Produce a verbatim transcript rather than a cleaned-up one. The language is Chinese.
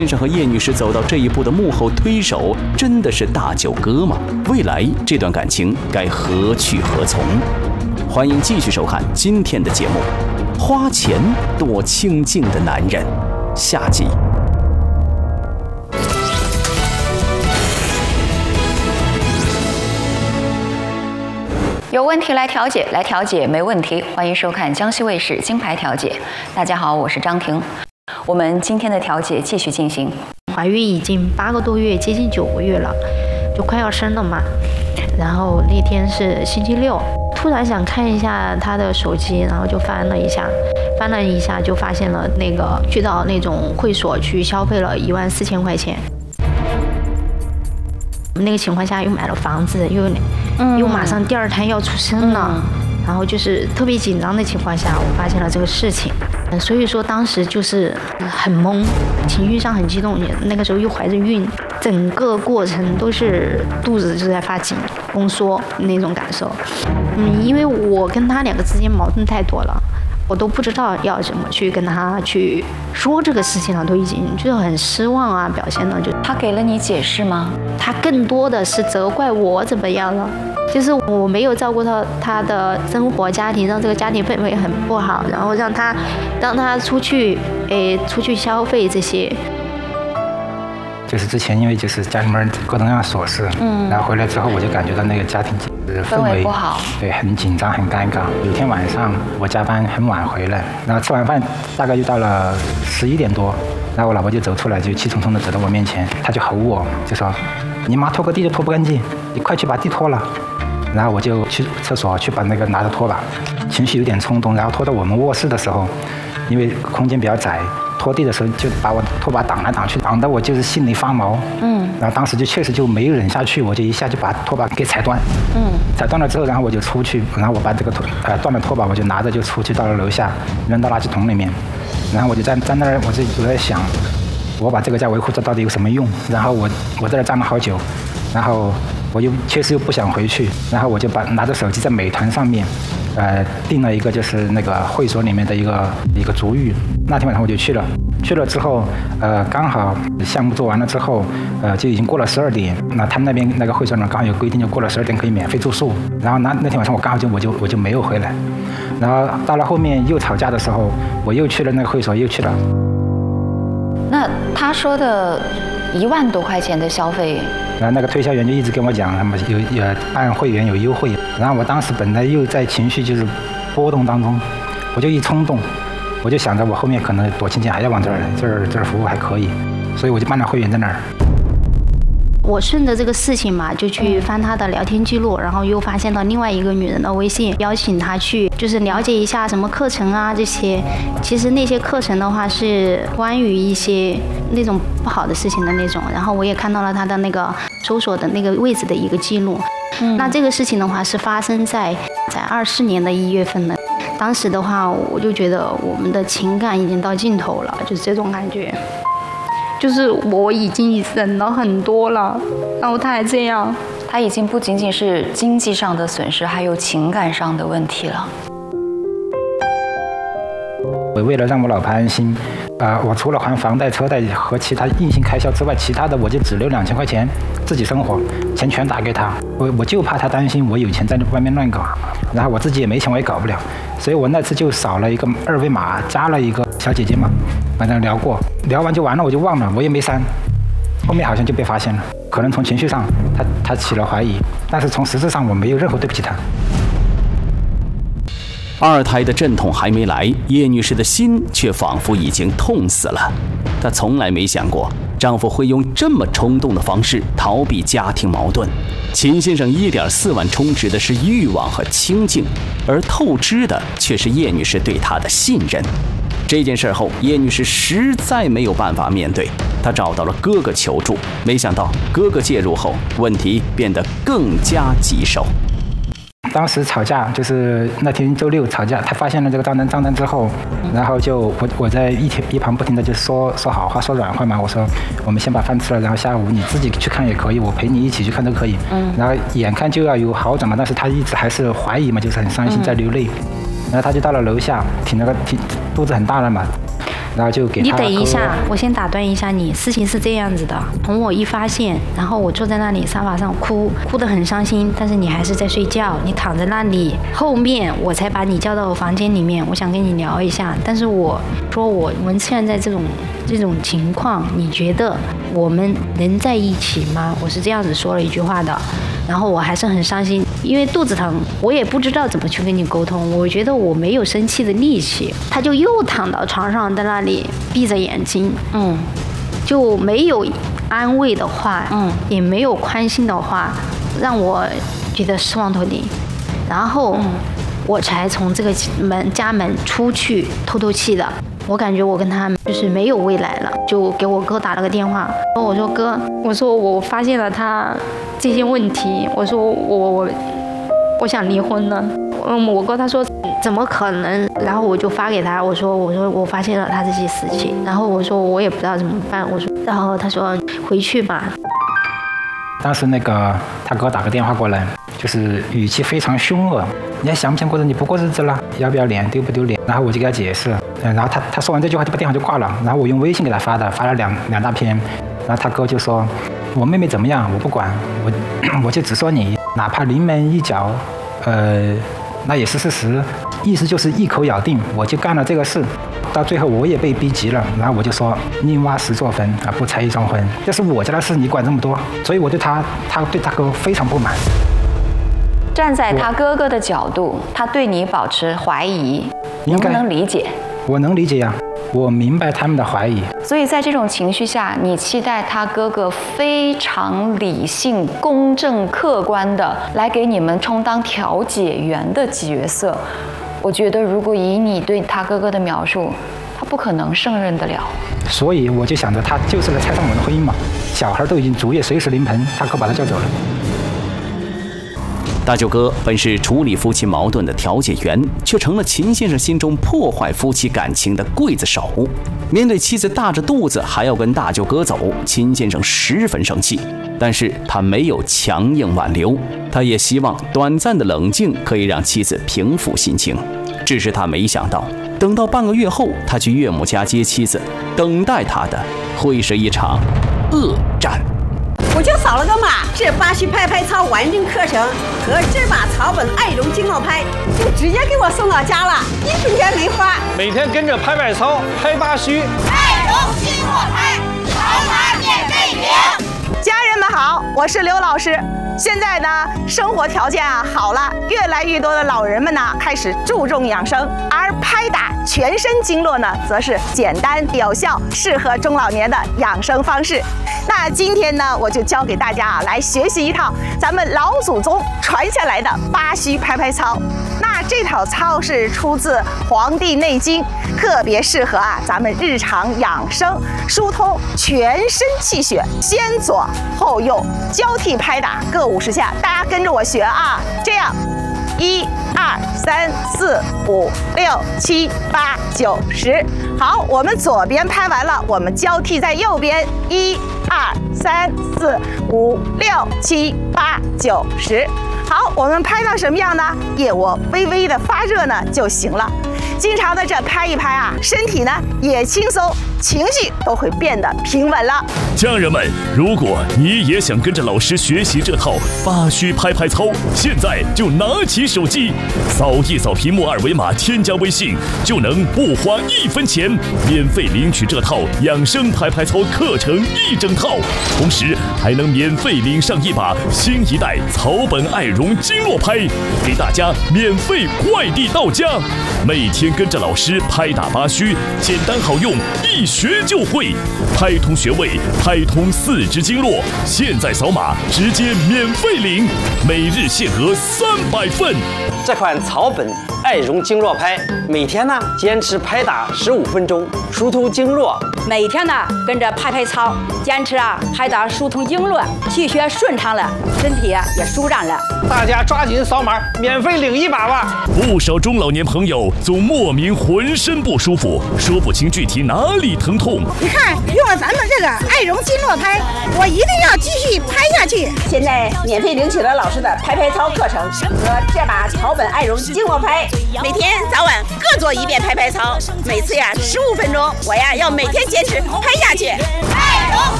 先生和叶女士走到这一步的幕后推手，真的是大舅哥吗？未来这段感情该何去何从？欢迎继续收看今天的节目《花钱多清静的男人》下集。 有问题来调解，来调解没问题。欢迎收看江西卫视金牌调解。大家好，我是张婷。我们今天的调解继续进行。 怀孕已经八个多月，接近九个月了，就快要生了嘛。然后那天是星期六，突然想看一下他的手机，然后就翻了一下，翻了一下就发现了那个去到那种会所去消费了一万四千块钱。那个情况下又买了房子，又、嗯、又马上第二胎要出生了。嗯，然后就是特别紧张的情况下，我发现了这个事情，所以说当时就是很懵，情绪上很激动，那个时候又怀着孕，整个过程都是肚子就在发紧、宫缩那种感受。嗯，因为我跟他两个之间矛盾太多了，我都不知道要怎么去跟他去说这个事情了，都已经就是很失望啊，表现的就。 他给了你解释吗？ 他更多的是责怪我怎么样了。就是我没有照顾到他的生活家庭，让这个家庭氛围很不好，然后让他让他出去诶出去消费这些。 就是之前因为就是家里面各种各样琐事，嗯，然后回来之后我就感觉到那个家庭氛围不好， 对，很紧张很尴尬。有天晚上我加班很晚回来，然后吃完饭大概就到了十一点多，然后我老婆就走出来，就气冲冲的走到我面前，她就吼我，就说：“你妈拖个地都拖不干净，你快去把地拖了。”然后我就去厕所去把那个拿着拖把，情绪有点冲动，然后拖到我们卧室的时候，因为空间比较窄，拖地的时候就把我拖把挡来挡去，挡得我就是心里发毛。嗯。然后当时就确实就没忍下去，我就一下就把拖把给踩断。嗯。踩断了之后，然后我就出去，然后我把这个拖呃断了拖把，我就拿着就出去到了楼下，扔到垃圾桶里面。然后我就站站那儿，我就我在想，我把这个家维护这到底有什么用？然后我我在那站了好久，然后。我又确实又不想回去，然后我就把拿着手机在美团上面，呃，订了一个就是那个会所里面的一个一个足浴。那天晚上我就去了，去了之后，呃，刚好项目做完了之后，呃，就已经过了十二点。那他们那边那个会所里面刚好有规定，就过了十二点可以免费住宿。然后那那天晚上我刚好就我就我就没有回来。然后到了后面又吵架的时候，我又去了那个会所，又去了。 那他说的一万多块钱的消费。 然后那个推销员就一直跟我讲，他们有有按会员有优惠。然后我当时本来又在情绪就是波动当中，我就一冲动，我就想着我后面可能多亲戚还要往这儿来，这儿这儿服务还可以，所以我就办了会员在那儿。 我顺着这个事情嘛，就去翻他的聊天记录，然后又发现了另外一个女人的微信，邀请他去就是了解一下什么课程啊这些。其实那些课程的话是关于一些那种不好的事情的那种。然后我也看到了他的那个搜索的那个位置的一个记录。嗯，那这个事情的话是发生在在二四年的一月份的。当时的话，我就觉得我们的情感已经到尽头了，就是这种感觉。就是我已经忍了很多了，然后他还这样， 他已经不仅仅是经济上的损失，还有情感上的问题了。 我为了让我老婆安心，啊、呃，我除了还房贷、车贷和其他硬性开销之外，其他的我就只留两千块钱自己生活，钱全打给他。我我就怕他担心我有钱在外面乱搞，然后我自己也没钱，我也搞不了，所以我那次就扫了一个二维码，加了一个小姐姐嘛，反正聊过，聊完就完了，我就忘了，我也没删。后面好像就被发现了，可能从情绪上他他起了怀疑，但是从实质上我没有任何对不起他。 二胎的阵痛还没来，叶女士的心却仿佛已经痛死了。她从来没想过丈夫会用这么冲动的方式逃避家庭矛盾。秦先生一点四万充值的是欲望和清静，而透支的却是叶女士对他的信任。这件事后，叶女士实在没有办法面对，她找到了哥哥求助，没想到哥哥介入后，问题变得更加棘手。 当时吵架就是那天周六吵架，他发现了这个账单账单之后，然后就我我在一天一旁不停的就说说好话说软话嘛，我说我们先把饭吃了，然后下午你自己去看也可以，我陪你一起去看都可以。嗯。然后眼看就要有好转嘛，但是他一直还是怀疑嘛，就是很伤心在流泪。然后他就到了楼下，挺那个挺肚子很大了嘛。 然后就给他。 你等一下，我先打断一下你。事情是这样子的，从我一发现，然后我坐在那里沙发上哭，哭得很伤心，但是你还是在睡觉，你躺在那里。后面我才把你叫到我房间里面，我想跟你聊一下。但是我说我们现在这种这种情况，你觉得我们能在一起吗？我是这样子说了一句话的。然后我还是很伤心，因为肚子疼，我也不知道怎么去跟你沟通。我觉得我没有生气的力气，他就又躺到床上，在那里闭着眼睛，嗯，就没有安慰的话，嗯，也没有宽心的话，让我觉得失望透顶。然后我才从这个门家门出去透透气的。我感觉我跟他就是没有未来了，就给我哥打了个电话，我说哥，我说我发现了他这些问题，我说我我我想离婚了。嗯，我哥他说怎么可能？然后我就发给他，我说我说我发现了他这些事情，然后我说我也不知道怎么办，我说，然后他说回去吧。 当时那个他给我打个电话过来，就是语气非常凶恶，你还想不想过着你不过日子了？要不要脸？丢不丢脸？然后我就给他解释，嗯，然后他他说完这句话就把电话就挂了，然后我用微信给他发的，发了两两大篇，然后他哥就说，我妹妹怎么样？我不管，我我就只说你，哪怕临门一脚，呃，那也是事实，意思就是一口咬定我就干了这个事。到最后我也被逼急了，然后我就说宁挖十座坟啊，不拆一桩婚，这是我家的事，你管这么多，所以我对他，他对他哥非常不满。 站在他哥哥的角度，他对你保持怀疑，能不能理解？ 我能理解呀、啊，我明白他们的怀疑。 所以在这种情绪下，你期待他哥哥非常理性、公正、客观的来给你们充当调解员的角色。我觉得，如果以你对他哥哥的描述，他不可能胜任得了。 所以我就想着，他就是来拆散我们的婚姻嘛。小孩都已经足月，随时临盆，他哥把他叫走了。 大舅哥本是处理夫妻矛盾的调解员，却成了秦先生心中破坏夫妻感情的刽子手。面对妻子大着肚子还要跟大舅哥走，秦先生十分生气，但是他没有强硬挽留，他也希望短暂的冷静可以让妻子平复心情。只是他没想到，等到半个月后，他去岳母家接妻子，等待他的会是一场恶战。 我就扫了个码，这巴西拍拍操完整课程和这把草本爱绒经络拍就直接给我送到家了，一分钱没花。 每天跟着拍拍操、拍八虚， 爱绒经络拍，草码免费领。 家人们好，我是刘老师。现在呢，生活条件啊好了，越来越多的老人们呢开始注重养生，而拍打全身经络呢，则是简单有效，适合中老年的养生方式。那今天呢，我就教给大家啊，来学习一套咱们老祖宗传下来的巴虚拍拍操。那这套操是出自《黄帝内经》，特别适合啊咱们日常养生，疏通全身气血，先左后右交替拍打各五十下，大家跟着我学啊，这样。一二三四五六七八九十，好，我们左边拍完了，我们交替在右边，一二三四五六七八九十。好，我们拍到什么样呢？腋窝微微的发热呢就行了。经常的这拍一拍啊，身体呢也轻松，情绪都会变得平稳了。 家人们，如果你也想跟着老师学习这套巴虚拍拍操，现在就拿起手机，扫一扫屏幕二维码，添加微信，就能不花一分钱，免费领取这套养生拍拍操课程一整套，同时还能免费领上一把新一代草本爱绒经络拍，给大家免费快递到家。每天跟着老师拍打巴虚，简单好用，一学就会，拍通穴位，拍通四肢经络。现在扫码直接免费领，每日限额三百份。 这款草本爱绒经络拍，每天呢坚持拍打十五分钟，疏通经络， 每天呢跟着拍拍操，坚持啊拍打疏通经络，气血顺畅了，身体也舒展了。 大家抓紧扫码，免费领一把吧！ 不少中老年朋友总莫名浑身不舒服，说不清具体哪里疼痛。 你看，用了咱们这个爱容经络拍，我一定要继续拍下去。 现在免费领取了老师的拍拍操课程和这把草本爱容经络拍， 每天早晚各做一遍拍拍操，每次呀十五分钟，我呀要每天坚持拍下去。 爱容